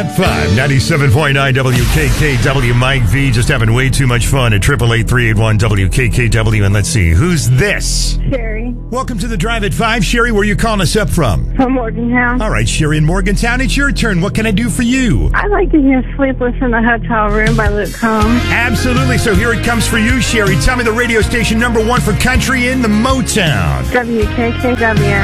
Hot 5, 97.9 WKKW. Mike V just having way too much fun at 888-381 WKKW. And let's see, who's this? Sherry. Welcome to the Drive at 5. Sherry, where are you calling us up from? From Morgantown. All right, Sherry in Morgantown, it's your turn. What can I do for you? I like to hear Sleepless in the Hotel Room by Luke Combs. Absolutely. So here it comes for you, Sherry. Tell me the radio station number 1 for country in the Motown. WKKW.